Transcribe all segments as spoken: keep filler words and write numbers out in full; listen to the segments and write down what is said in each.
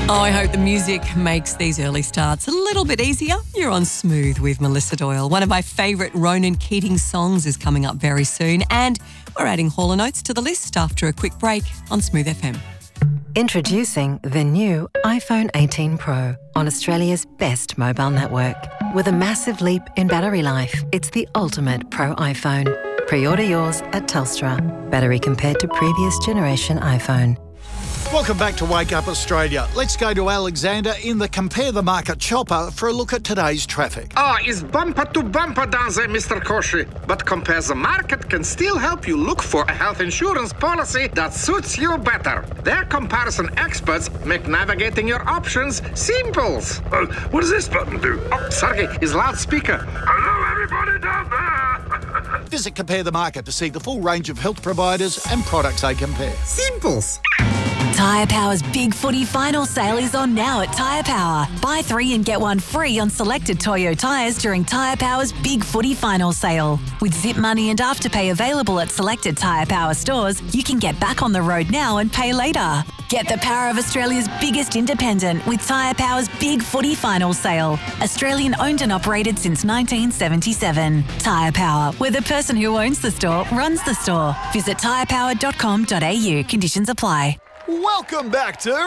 Oh, I hope the music makes these early starts a little bit easier. You're on Smooth with Melissa Doyle. One of my favourite Ronan Keating songs is coming up very soon, and we're adding Hall and Oates to the list after a quick break on Smooth F M. Introducing the new iPhone eighteen Pro on Australia's best mobile network. With a massive leap in battery life, it's the ultimate Pro iPhone. Pre-order yours at Telstra. Battery compared to previous generation iPhone. Welcome back to Wake Up Australia. Let's go to Alexander in the Compare the Market chopper for a look at today's traffic. Ah, it's bumper to bumper down there, Mister Koshi. But Compare the Market can still help you look for a health insurance policy that suits you better. Their comparison experts make navigating your options simple. Uh, what does this button do? Oh, Sergey is loudspeaker. Hello, everybody down there. Visit Compare the Market to see the full range of health providers and products they compare. Simples. Tyre Power's Big Footy Final Sale is on now at Tyre Power. Buy three and get one free on selected Toyo tyres during Tyre Power's Big Footy Final Sale. With Zip Money and Afterpay available at selected Tyre Power stores, you can get back on the road now and pay later. Get the power of Australia's biggest independent with Tyre Power's Big Footy Final Sale. Australian owned and operated since nineteen seventy-seven. Tyre Power, where the person who owns the store runs the store. Visit tyre power dot com dot a u. Conditions apply. Welcome back to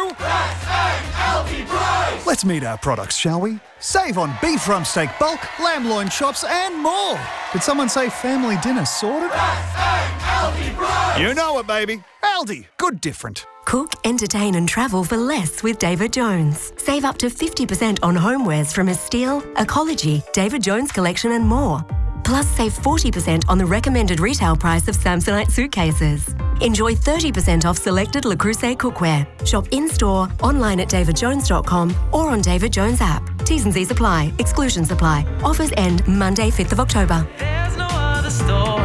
Let's meet our products, shall we? Save on beef rump steak bulk, lamb loin chops and more. Did someone say family dinner sorted? You know it, baby. Aldi, good different. Cook, entertain and travel for less with David Jones. Save up to fifty percent on homewares from Estelle, Ecology, David Jones Collection and more. Plus save forty percent on the recommended retail price of Samsonite suitcases. Enjoy thirty percent off selected Le Creuset cookware. Shop in-store, online at david jones dot com or on David Jones app. T's and C's apply. Exclusions apply. Offers end Monday, fifth of October. There's no other store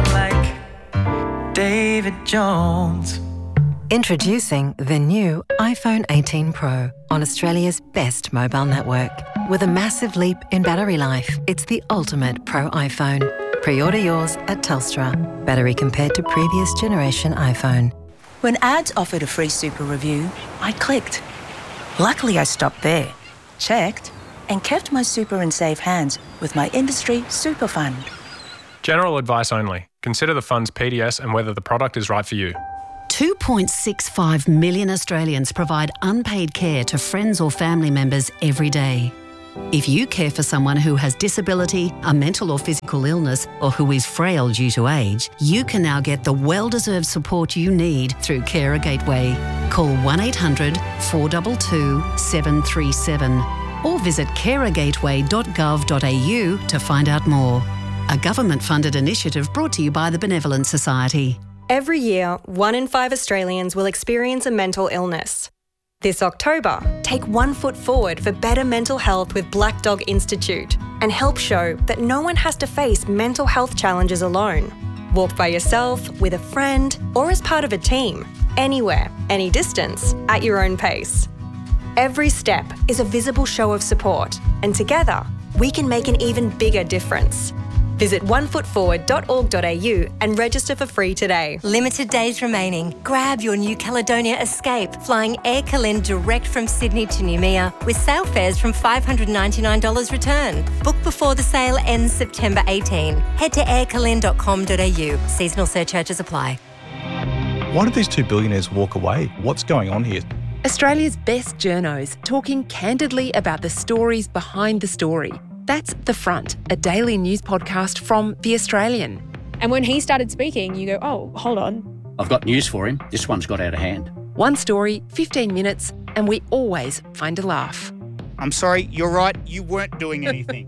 like David Jones. Introducing the new iPhone eighteen Pro on Australia's best mobile network. With a massive leap in battery life, it's the ultimate Pro iPhone. Pre-order yours at Telstra. Battery compared to previous generation iPhone. When ads offered a free super review, I clicked. Luckily, I stopped there, checked, and kept my super in safe hands with my industry super fund. General advice only. Consider the fund's P D S and whether the product is right for you. two point six five million Australians provide unpaid care to friends or family members every day. If you care for someone who has disability, a mental or physical illness, or who is frail due to age, you can now get the well-deserved support you need through Carer Gateway. Call one eight hundred four two two seven three seven or visit carer gateway dot gov dot a u to find out more. A government-funded initiative brought to you by the Benevolent Society. Every year, one in five Australians will experience a mental illness. This October, take one foot forward for better mental health with Black Dog Institute and help show that no one has to face mental health challenges alone. Walk by yourself, with a friend, or as part of a team. Anywhere, any distance, at your own pace. Every step is a visible show of support, and together, we can make an even bigger difference. Visit one foot forward dot org dot a u and register for free today. Limited days remaining. Grab your New Caledonia Escape, flying Air Calen direct from Sydney to Noumea with sale fares from five hundred ninety-nine dollars return. Book before the sale ends September eighteenth. Head to air calen dot com dot a u. Seasonal surcharges apply. Why did these two billionaires walk away? What's going on here? Australia's best journos talking candidly about the stories behind the story. That's The Front, a daily news podcast from The Australian. And when he started speaking, you go, oh, hold on. I've got news for him. This one's got out of hand. One story, fifteen minutes, and we always find a laugh. I'm sorry, you're right, you weren't doing anything.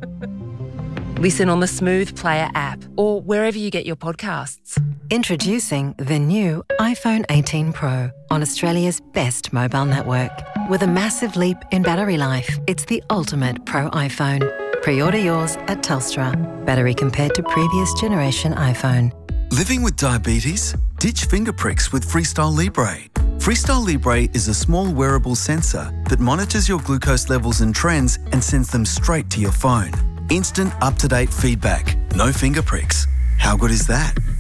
Listen on the Smooth Player app or wherever you get your podcasts. Introducing the new iPhone eighteen Pro on Australia's best mobile network. With a massive leap in battery life, it's the ultimate Pro iPhone. Pre-order yours at Telstra. Battery compared to previous generation iPhone. Living with diabetes? Ditch finger pricks with Freestyle Libre. Freestyle Libre is a small wearable sensor that monitors your glucose levels and trends and sends them straight to your phone. Instant, up-to-date feedback. No finger pricks. How good is that?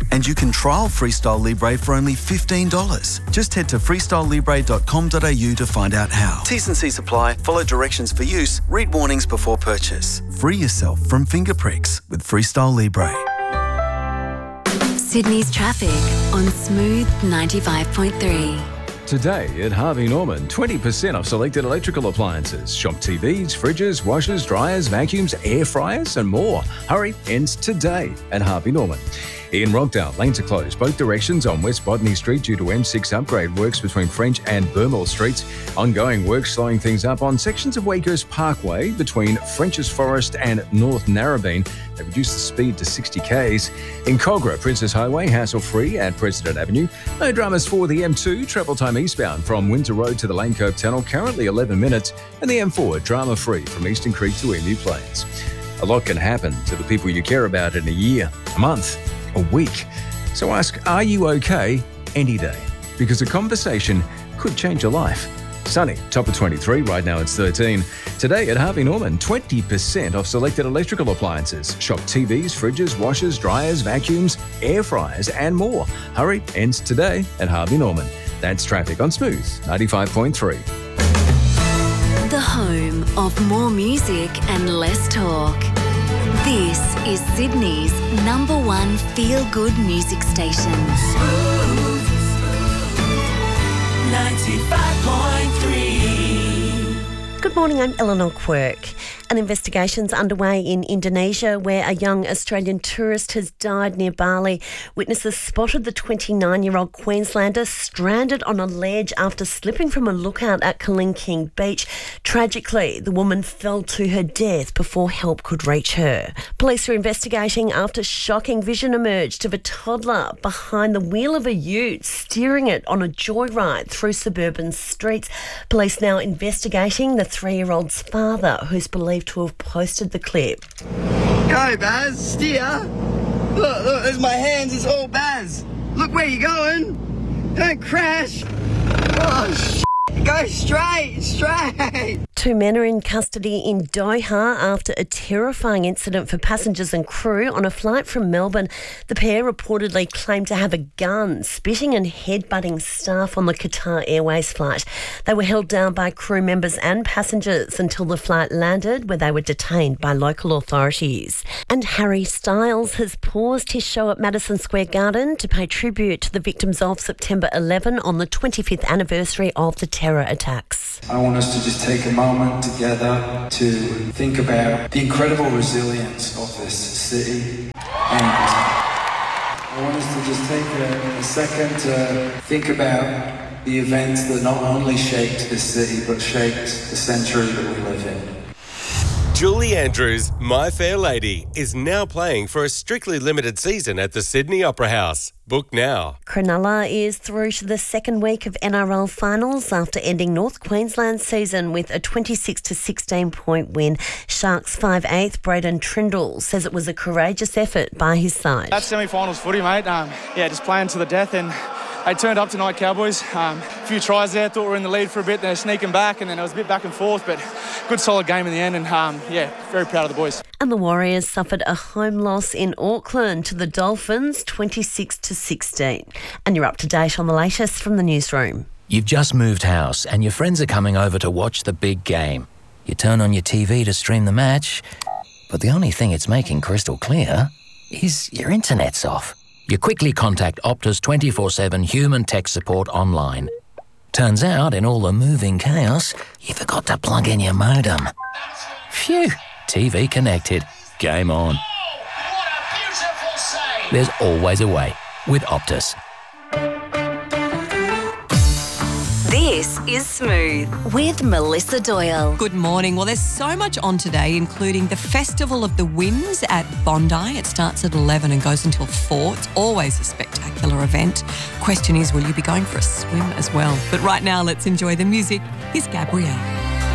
And you can trial Freestyle Libre for only fifteen dollars. Just head to freestyle libre dot com dot a u to find out how. T's and C's apply. Follow directions for use. Read warnings before purchase. Free yourself from finger pricks with Freestyle Libre. Sydney's traffic on Smooth ninety-five point three. Today at Harvey Norman, twenty percent off selected electrical appliances. Shop T Vs, fridges, washers, dryers, vacuums, air fryers and more. Hurry, ends today at Harvey Norman. In Rockdale, lanes are closed both directions on West Botany Street due to M six upgrade works between French and Burmell Streets. Ongoing work slowing things up on sections of Wakehurst Parkway between French's Forest and North Narrabeen. They reduced the speed to sixty k's. In Cogra, Princess Highway, hassle-free at President Avenue. No dramas for the M two, travel time eastbound from Windsor Road to the Lane Cove Tunnel, currently eleven minutes. And the M four, drama-free from Eastern Creek to Emu Plains. A lot can happen to the people you care about in a year, a month, a week. So ask, are you okay any day? Because a conversation could change your life. Sunny, top of twenty-three, right now it's thirteen. Today at Harvey Norman, twenty percent off selected electrical appliances. Shop T Vs, fridges, washers, dryers, vacuums, air fryers and more. Hurry, ends today at Harvey Norman. That's traffic on Smooth ninety-five point three. The home of more music and less talk. This is Sydney's number one feel-good music station. Smooth ninety-five point three. Good morning, I'm Eleanor Quirk. An investigation's underway in Indonesia where a young Australian tourist has died near Bali. Witnesses spotted the twenty-nine-year-old Queenslander stranded on a ledge after slipping from a lookout at Kelingking Beach. Tragically, the woman fell to her death before help could reach her. Police are investigating after shocking vision emerged of a toddler behind the wheel of a ute, steering it on a joyride through suburban streets. Police now investigating the three-year-old's father, who's believed to have posted the clip. Go, Baz, steer. Look, look, there's my hands, it's all Baz. Look where you're going. Don't crash. Oh, shit. Go straight, straight. Two men are in custody in Doha after a terrifying incident for passengers and crew on a flight from Melbourne. The pair reportedly claimed to have a gun, spitting and headbutting staff on the Qatar Airways flight. They were held down by crew members and passengers until the flight landed, where they were detained by local authorities. And Harry Styles has paused his show at Madison Square Garden to pay tribute to the victims of September eleventh on the twenty-fifth anniversary of the terror attacks. I want us to just take a moment together to think about the incredible resilience of this city, and I want us to just take a, a second to think about the events that not only shaped this city but shaped the century that we live in. Julie Andrews' My Fair Lady is now playing for a strictly limited season at the Sydney Opera House. Book now. Cronulla is through to the second week of N R L finals after ending North Queensland's season with a twenty-six to sixteen point win. Sharks five eighth Braden Trindle says it was a courageous effort by his side. That's semi-finals footy, mate. Um, yeah, just playing to the death, and they turned up tonight, Cowboys. Um, a few tries there, thought we were in the lead for a bit, then they're sneaking back, and then it was a bit back and forth, but good solid game in the end, and um, yeah, very proud of the boys. And the Warriors suffered a home loss in Auckland to the Dolphins, twenty-six to sixteen. And you're up to date on the latest from the newsroom. You've just moved house and your friends are coming over to watch the big game. You turn on your T V to stream the match, but the only thing it's making crystal clear is your internet's off. You quickly contact Optus twenty-four seven human tech support online. Turns out, in all the moving chaos, you forgot to plug in your modem. Phew, T V connected. Game on. There's always a way with Optus. This is Smooth with Melissa Doyle. Good morning. Well, there's so much on today, including the Festival of the Winds at Bondi. It starts at eleven and goes until four. It's always a spectacular event. Question is, will you be going for a swim as well? But right now, let's enjoy the music. Here's Gabrielle.